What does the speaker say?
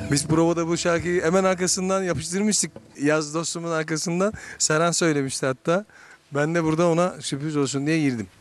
Biz provada bu şarkıyı hemen arkasından yapıştırmıştık. Yaz dostumun arkasından. Seren söylemişti hatta. Ben de burada ona sürpriz olsun diye girdim.